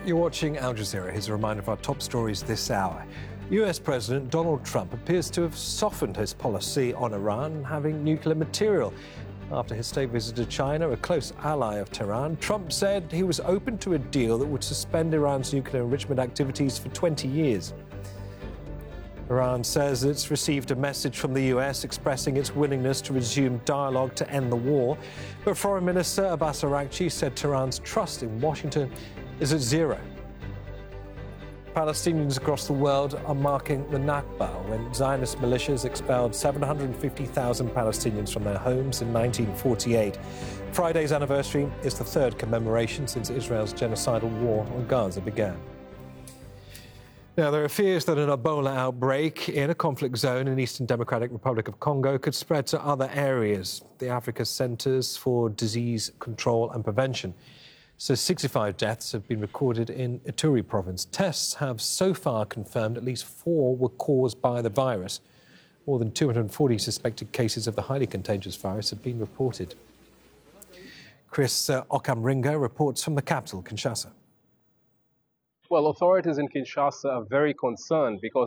You're watching Al Jazeera. Here's a reminder of our top stories this hour. US President Donald Trump appears to have softened his policy on Iran having nuclear material. After his state visit to China, a close ally of Tehran, Trump said he was open to a deal that would suspend Iran's nuclear enrichment activities for 20 years. Iran says it's received a message from the US expressing its willingness to resume dialogue to end the war. But Foreign Minister Abbas Araghchi said Tehran's trust in Washington is at zero. Palestinians across the world are marking the Nakba, when Zionist militias expelled 750,000 Palestinians from their homes in 1948. Friday's anniversary is the third commemoration since Israel's genocidal war on Gaza began. Now, there are fears that an Ebola outbreak in a conflict zone in Eastern Democratic Republic of Congo could spread to other areas. The Africa Centers for Disease Control and Prevention says 65 deaths have been recorded in Ituri province. Tests have so far confirmed at least 4 were caused by the virus. More than 240 suspected cases of the highly contagious virus have been reported. Chris Okamringa reports from the capital, Kinshasa. Well, authorities in Kinshasa are very concerned because